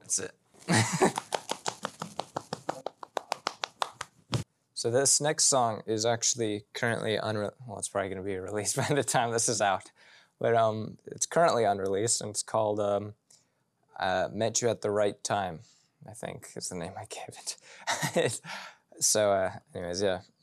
That's it. So this next song is actually currently well, it's probably going to be released by the time this is out. But it's currently unreleased, and it's called Met You at the Right Time, I think is the name I gave it. So anyways, yeah.